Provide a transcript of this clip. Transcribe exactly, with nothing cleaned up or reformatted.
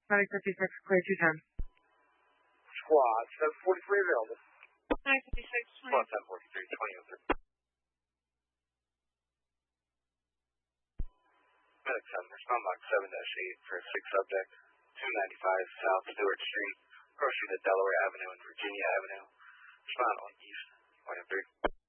Medic fifty-six, clear two ten. Squad seven forty-three available. Medic fifty-six, twenty. Squad seven forty-three, twenty over. Medic seven, respond box seven dash eight for six subject, two ninety-five South Stewart Street, crossing the Delaware Avenue and Virginia Avenue. Respond on East, one oh three.